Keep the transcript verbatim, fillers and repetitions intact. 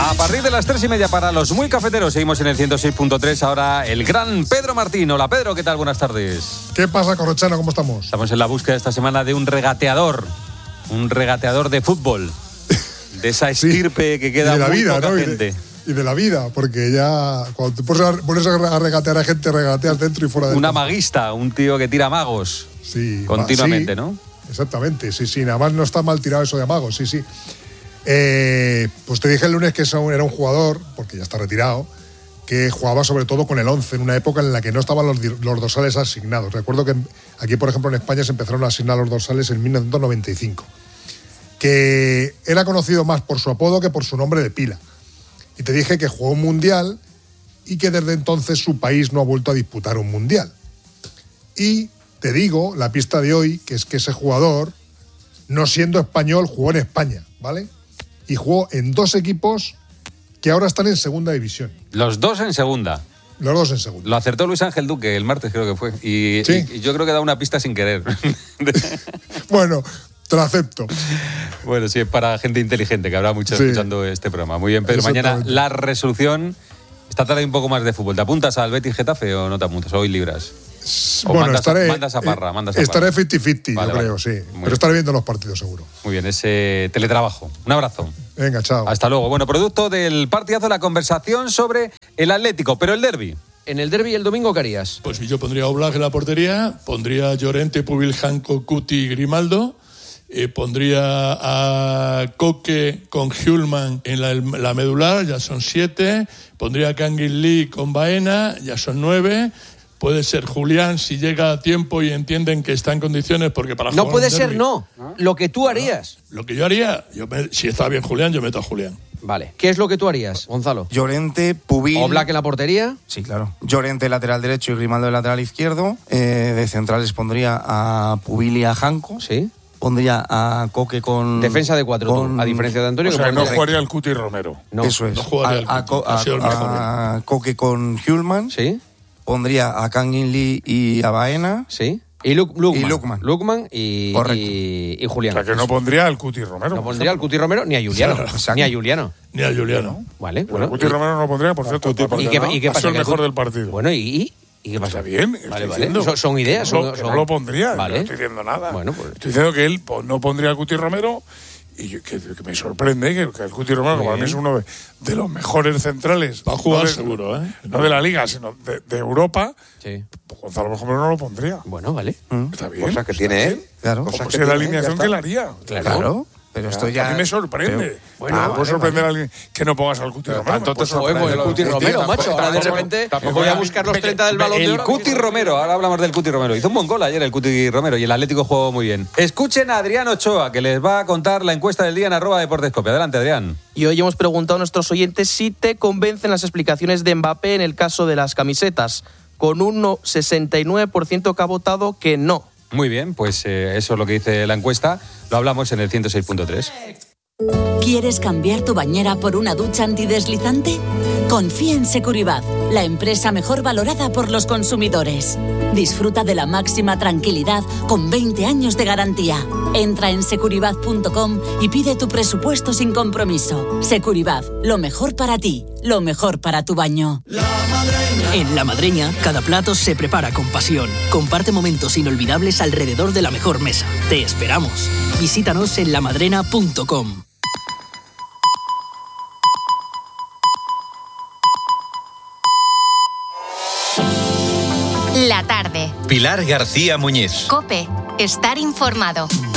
A partir de las tres y media para los muy cafeteros, seguimos en el ciento seis punto tres. Ahora el gran Pedro Martín. Hola Pedro, ¿qué tal? Buenas tardes. ¿Qué pasa, Corrochano? ¿Cómo estamos? Estamos en la búsqueda esta semana de un regateador. Un regateador de fútbol. De esa estirpe sí, que queda y de la muy vida, poca ¿no? gente. Y de, y de la vida, porque ya cuando te pones a, pones a regatear a gente, regateas dentro y fuera de. Un amaguista, un tío que tira magos. Sí. Continuamente, sí, ¿no? Exactamente, sí, sí. Nada más no está mal tirado eso de amagos, sí, sí. Eh, pues te dije el lunes que era un jugador, porque ya está retirado, que jugaba sobre todo con el once en una época en la que no estaban los, los dorsales asignados. Recuerdo que aquí, por ejemplo, en España se empezaron a asignar los dorsales en mil novecientos noventa y cinco. Que era conocido más por su apodo que por su nombre de pila. Y te dije que jugó un mundial y que desde entonces su país no ha vuelto a disputar un mundial. Y te digo, la pista de hoy, que es que ese jugador, no siendo español, jugó en España, ¿vale? Y jugó en dos equipos que ahora están en segunda división. Los dos en segunda. Los dos en segunda. Lo acertó Luis Ángel Duque el martes, creo que fue. Y, ¿Sí? y, y yo creo que da una pista sin querer. Bueno, te lo acepto. Bueno, sí, es para gente inteligente, que habrá mucho sí. escuchando este programa. Muy bien, Pedro. Mañana la resolución. Esta tarde un poco más de fútbol. ¿Te apuntas al Betis Getafe o no te apuntas? Hoy libras. O bueno, mandas, estaré, mandas a Parra, mandas a estaré Parra. cincuenta cincuenta, vale, yo creo, vale. sí. Muy Pero bien. estaré viendo los partidos, seguro. Muy bien, ese teletrabajo. Un abrazo. Venga, chao. Hasta luego. Bueno, producto del partidazo, la conversación sobre el Atlético, pero el derbi. En el derbi el domingo, ¿qué harías? Pues yo pondría a Oblak en la portería, pondría a Llorente, Pubil, Janko, Cuti, Grimaldo, eh, pondría a Coque con Hjulman en la, la medular, ya son siete, pondría a Kangin Lee con Baena, ya son nueve. Puede ser Julián si llega a tiempo y entienden que está en condiciones, porque para no jugar puede un ser derbi, no, lo que tú harías. No, lo que yo haría, yo me, si está bien Julián, yo meto a Julián. Vale. ¿Qué es lo que tú harías, Gonzalo? Llorente, Pubil. ¿Oblak en la portería? Sí, claro. Llorente lateral derecho y Grimaldo lateral izquierdo. Eh, de centrales pondría a Pubil y a Janko. Sí. Pondría a Coque con... Defensa de cuatro, con, a diferencia de Antonio. O sea, que no jugaría el Cuti Romero. No. Eso es. No jugaría el a, Cuti, a, ha sido el mejor. a, a Coque con Hjulman. Sí. Pondría a Kangin Lee y a Baena. Sí. Y Luke, Lukman. Y Lukman. Lukman y, y, y Julián. O sea, que no pondría al Cuti Romero. No pondría al Cuti Romero ni a Juliano. Exacto. Ni a Juliano. Ni a Juliano. Vale, Bueno, bueno. Cuti Romero no lo pondría, por cierto. ¿Y qué, ¿y qué ha pasa? sido el ¿Que mejor Cuti- del partido. Bueno, ¿y, y qué pasa? Está bien. Vale, estoy vale. diciendo. Son, son ideas. Que no, Son, que son... no lo pondría. Vale. No estoy diciendo nada. Bueno, pues... Estoy diciendo que él pues, no pondría al Cuti Romero. Y yo, que, que me sorprende que, que el Cuti Romero, que para mí es uno de, de los mejores centrales. Va a jugar no de, seguro, ¿eh? No de la Liga, sino de, de Europa. Sí. Pues Gonzalo, por ejemplo, no lo pondría. Bueno, vale. ¿Mm? Está bien. Cosas que está tiene bien. él. Claro. Como Cosas si que es la tiene, alineación ya que está. él haría. Claro. Claro. Pero esto ya... A mí me sorprende. Pero- Bueno, me vale, puede sorprender vale. a alguien que no pongas al Cuti Pero Romero. tanto me puede te sorprender. Joder, pues el Cuti Tío, Romero, tampoco- macho. Ahora de tampoco- repente tampoco voy a ya- buscar los treinta del Balón de El Oro. Cuti Romero, ahora hablamos del Cuti Romero. Hizo un buen gol ayer el Cuti Romero y el Atlético jugó muy bien. Escuchen a Adrián Ochoa, que les va a contar la encuesta del día en arroba Deportescope. Adelante, Adrián. Y hoy hemos preguntado a nuestros oyentes si te convencen las explicaciones de Mbappé en el caso de las camisetas, con un sesenta y nueve por ciento que ha votado que no. Muy bien, pues eh, eso es lo que dice la encuesta. Lo hablamos en el ciento seis punto tres. ¿Quieres cambiar tu bañera por una ducha antideslizante? Confía en Securibat, la empresa mejor valorada por los consumidores. Disfruta de la máxima tranquilidad con veinte años de garantía. Entra en securibat punto com y pide tu presupuesto sin compromiso. Securibat, lo mejor para ti, lo mejor para tu baño. En La Madreña, cada plato se prepara con pasión. Comparte momentos inolvidables alrededor de la mejor mesa. Te esperamos. Visítanos en la madrena punto com. La tarde. Pilar García Muñiz. COPE. Estar informado.